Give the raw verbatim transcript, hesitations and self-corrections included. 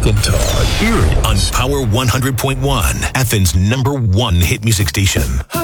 McIntyre. Hear it on Power one hundred point one, Athens' number one hit music station.